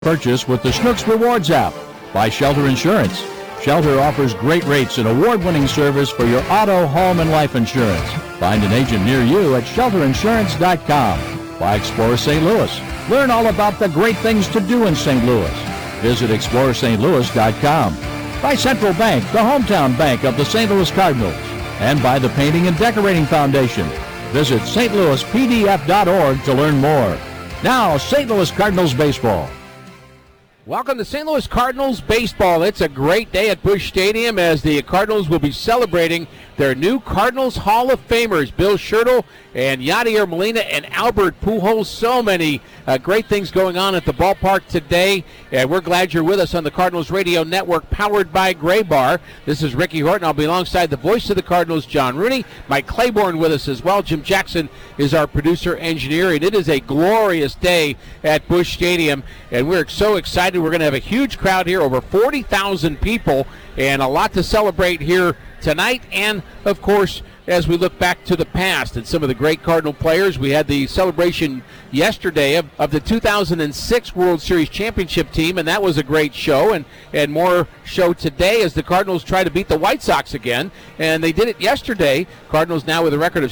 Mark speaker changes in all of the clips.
Speaker 1: Purchase with the Schnucks Rewards app. By Shelter Insurance. Shelter offers great rates and award-winning service for your auto, home, and life insurance. Find an agent near you at shelterinsurance.com. By Explorer St. Louis. Learn all about the great things to do in St. Louis. Visit explorerstlouis.com. By Central Bank, the hometown bank of the St. Louis Cardinals. And by the Painting and Decorating Foundation. Visit stlouispdf.org to learn more. Now, St. Louis Cardinals baseball.
Speaker 2: Welcome to St. Louis Cardinals baseball. It's a great day at Busch Stadium as the Cardinals will be celebrating their new Cardinals Hall of Famers, Bill Schertle and Yadier Molina and Albert Pujols. So many great things going on at the ballpark today, and we're glad you're with us on the Cardinals Radio Network, powered by Gray Bar. This is Ricky Horton. I'll be alongside the voice of the Cardinals, John Rooney. Mike Claiborne with us as well. Jim Jackson is our producer-engineer, and it is a glorious day at Busch Stadium, and we're so excited. We're going to have a huge crowd here, over 40,000 people, and a lot to celebrate here tonight, and of course as we look back to the past and some of the great Cardinal players. We had the celebration yesterday of the 2006 World Series championship team, and that was a great show, and more show today as the Cardinals try to beat the White Sox again, and they did it yesterday. Cardinals now with a record of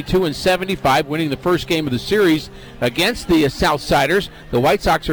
Speaker 2: 72-75, winning the first game of the series against the Southsiders. The White Sox are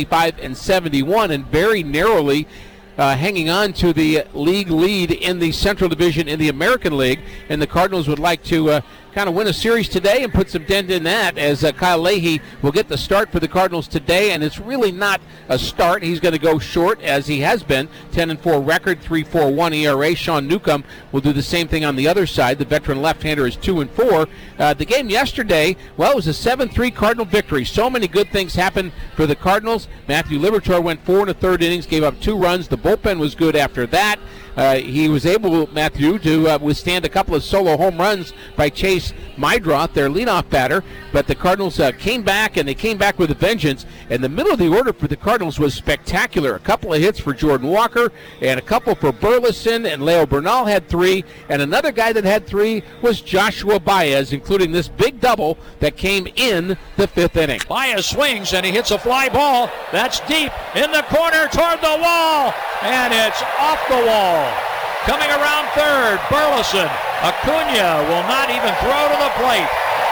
Speaker 2: 75-71, and very narrowly hanging on to the league lead in the Central Division in the American League, and the Cardinals would like to kind of win a series today and put some dent in that, as Kyle Leahy will get the start for the Cardinals today, and it's really not a start. He's going to go short, as he has been. 10-4 record, 3.41 ERA. Sean Newcomb will do the same thing on the other side. The veteran left-hander is 2-4. The game yesterday, well, it was a 7-3 Cardinal victory. So many good things happened for the Cardinals. Matthew Liberatore went 4 1/3 innings, gave up 2 runs. The bullpen was good after that. He was able, Matthew, to withstand a couple of solo home runs by Chase Mydroth, their leadoff batter. But the Cardinals came back, and they came back with a vengeance. And the middle of the order for the Cardinals was spectacular. A couple of hits for Jordan Walker and a couple for Burleson, and Leo Bernal had 3. And another guy that had 3 was Joshua Baez, including this big double that came in the 5th inning.
Speaker 3: Baez swings, and he hits a fly ball. That's deep in the corner toward the wall, and it's off the wall. Coming around third, Burleson. Acuna will not even throw to the plate.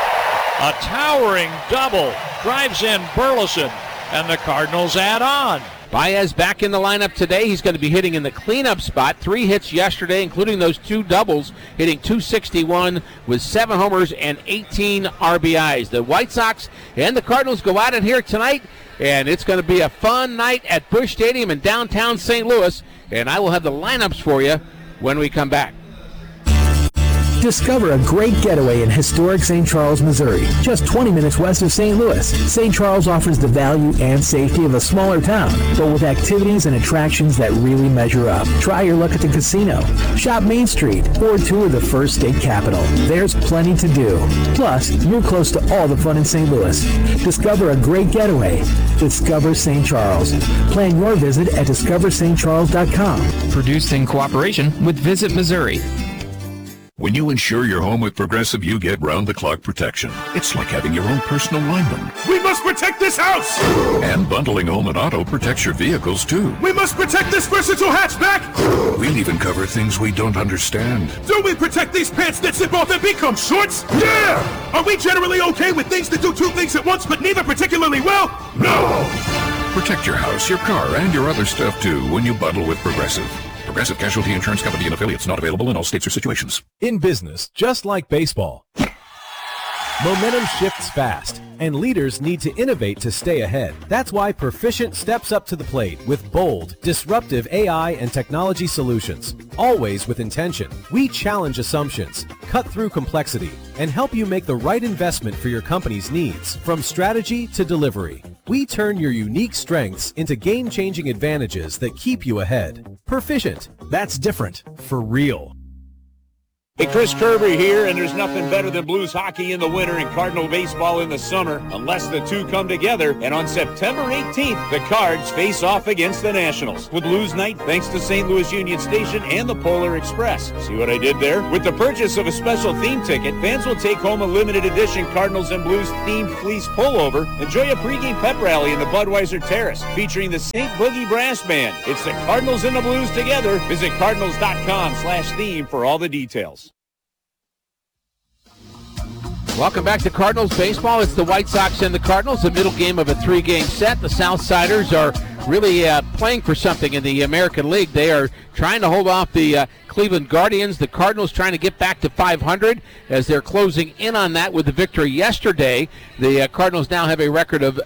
Speaker 3: A towering double drives in Burleson, and the Cardinals add on.
Speaker 2: Baez back in the lineup today. He's going to be hitting in the cleanup spot. 3 hits yesterday, including those 2 doubles, hitting .261 with 7 homers and 18 RBIs. The White Sox and the Cardinals go at it here tonight, and it's going to be a fun night at Busch Stadium in downtown St. Louis, and I will have the lineups for you when we come back.
Speaker 4: Discover a great getaway in historic St. Charles, Missouri, just 20 minutes west of St. Louis. St. Charles offers the value and safety of a smaller town, but with activities and attractions that really measure up. Try your luck at the casino, shop Main Street, or tour the first state capital. There's plenty to do. Plus, you're close to all the fun in St. Louis. Discover a great getaway. Discover St. Charles. Plan your visit at discoverstcharles.com.
Speaker 5: Produced in cooperation with Visit Missouri.
Speaker 6: When you insure your home with Progressive, you get round-the-clock protection. It's like having your own personal lineman.
Speaker 7: We must protect this house!
Speaker 6: And bundling home and auto protects your vehicles, too.
Speaker 7: We must protect this versatile hatchback!
Speaker 6: We'll even cover things we don't understand.
Speaker 7: Do we protect these pants that zip off and become shorts? Yeah! Are we generally okay with things that do 2 things at once, but neither particularly well? No!
Speaker 6: Protect your house, your car, and your other stuff, too, when you bundle with Progressive. Progressive Casualty Insurance Company and affiliates, not available in all states or situations.
Speaker 8: In business, just like baseball, momentum shifts fast, and leaders need to innovate to stay ahead. That's why Perficient steps up to the plate with bold, disruptive AI and technology solutions, always with intention. We challenge assumptions, cut through complexity, and help you make the right investment for your company's needs, from strategy to delivery. We turn your unique strengths into game-changing advantages that keep you ahead. Perficient. That's different for real.
Speaker 9: Hey, Chris Kerber here, and there's nothing better than Blues hockey in the winter and Cardinal baseball in the summer, unless the two come together. And on September 18th, the Cards face off against the Nationals with Blues Night thanks to St. Louis Union Station and the Polar Express. See what I did there? With the purchase of a special theme ticket, fans will take home a limited edition Cardinals and Blues themed fleece pullover. Enjoy a pregame pep rally in the Budweiser Terrace featuring the St. Boogie Brass Band. It's the Cardinals and the Blues together. Visit cardinals.com/theme for all the details.
Speaker 2: Welcome back to Cardinals baseball. It's the White Sox and the Cardinals, the middle game of a 3-game set. The Southsiders are really playing for something in the American League. They are trying to hold off the Cleveland Guardians. The Cardinals trying to get back to 500 as they're closing in on that with the victory yesterday. The Cardinals now have a record of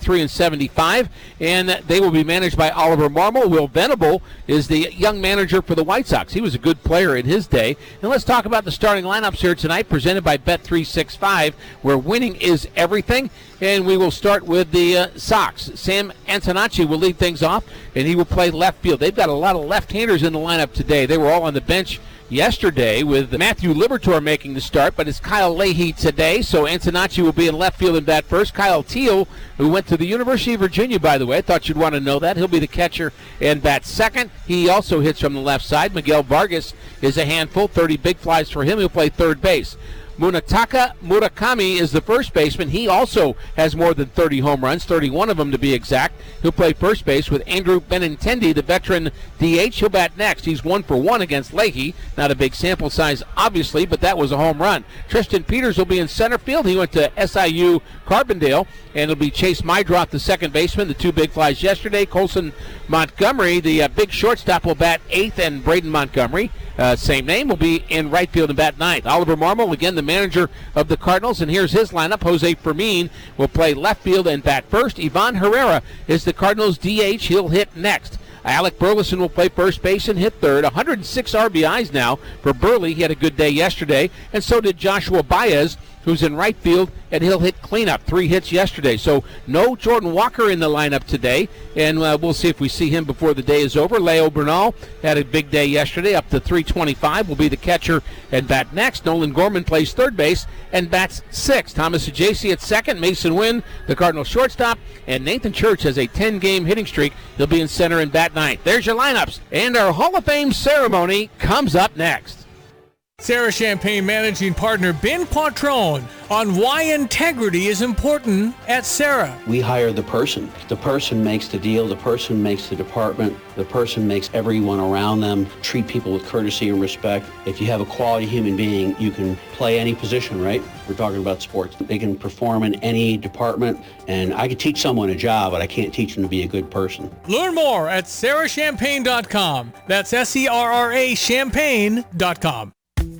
Speaker 2: 73-75, and they will be managed by Oliver Marmol. Will Venable is the young manager for the White Sox. He was a good player in his day. And let's talk about the starting lineups here tonight, presented by Bet365, where winning is everything. And we will start with the Sox. Sam Antonacci will lead things off, and he will play left field. They've got a lot of left-handers in the lineup today. They were all on the bench yesterday with Matthew Liberatore making the start, but it's Kyle Leahy today, so Antonacci will be in left field and bat first. Kyle Teal, who went to the University of Virginia, by the way, I thought you'd want to know that. He'll be the catcher and bat second. He also hits from the left side. Miguel Vargas is a handful, 30 big flies for him. He'll play third base. Munetaka Murakami is the first baseman. He also has more than 30 home runs, 31 of them to be exact. He'll play first base with Andrew Benintendi, the veteran DH. He'll bat next. He's 1-for-1 against Leahy. Not a big sample size, obviously, but that was a home run. Tristan Peters will be in center field. He went to SIU Carbondale, and it'll be Chase Mydroth, the second baseman, the two big flies yesterday. Colson Montgomery, the big shortstop, will bat eighth, and Braden Montgomery, same name, will be in right field and bat ninth. Oliver Marmol, again, the manager of the Cardinals, and here's his lineup. Jose Fermin will play left field and bat first. Ivan Herrera is the Cardinals' DH. He'll hit next. Alec Burleson will play first base and hit third. 106 RBIs now for Burley. He had a good day yesterday, and so did Joshua Baez, who's in right field, and he'll hit cleanup. 3 hits yesterday. So no Jordan Walker in the lineup today, and we'll see if we see him before the day is over. Leo Bernal had a big day yesterday, up to 325, will be the catcher and bat next. Nolan Gorman plays third base and bats sixth. Thomas Ajacey at second. Mason Wynn, the Cardinal shortstop, and Nathan Church has a 10-game hitting streak. He'll be in center and bat ninth. There's your lineups, and our Hall of Fame ceremony comes up next.
Speaker 10: Sarah Champagne managing partner Ben Patron on why integrity is important at Sarah.
Speaker 11: We hire the person. The person makes the deal. The person makes the department. The person makes everyone around them treat people with courtesy and respect. If you have a quality human being, you can play any position, right? We're talking about sports. They can perform in any department, and I could teach someone a job, but I can't teach them to be a good person.
Speaker 10: Learn more at sarahchampagne.com. That's SERRA champagne.com.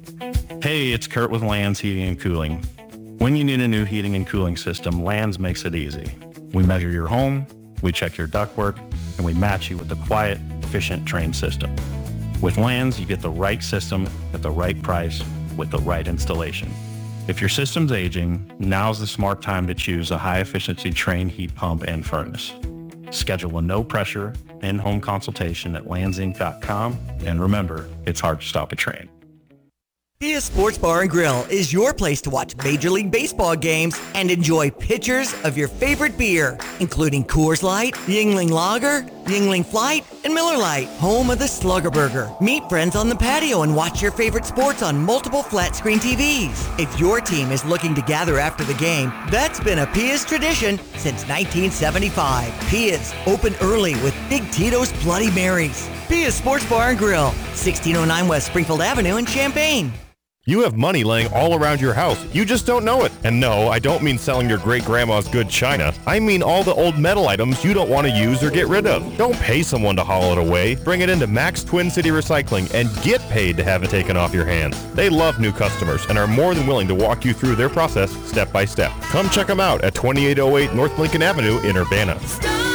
Speaker 12: Hey, it's Kurt with Lands Heating and Cooling. When you need a new heating and cooling system, Lands makes it easy. We measure your home, we check your ductwork, and we match you with a quiet, efficient, trained system. With Lands, you get the right system at the right price with the right installation. If your system's aging, now's the smart time to choose a high-efficiency trained heat pump and furnace. Schedule a no-pressure, in-home consultation at landsinc.com, and remember, it's hard to stop a train.
Speaker 13: Pia Sports Bar and Grill is your place to watch Major League Baseball games and enjoy pitchers of your favorite beer, including Coors Light, Yuengling Lager, Yuengling Flight, and Miller Lite, home of the Slugger Burger. Meet friends on the patio and watch your favorite sports on multiple flat-screen TVs. If your team is looking to gather after the game, that's been a Pia's tradition since 1975. Pia's, open early with Big Tito's Bloody Marys. Pia's Sports Bar and Grill, 1609 West Springfield Avenue in Champaign.
Speaker 14: You have money laying all around your house. You just don't know it. And no, I don't mean selling your great-grandma's good china. I mean all the old metal items you don't want to use or get rid of. Don't pay someone to haul it away. Bring it into Max Twin City Recycling and get paid to have it taken off your hands. They love new customers and are more than willing to walk you through their process step by step. Come check them out at 2808 North Lincoln Avenue in Urbana.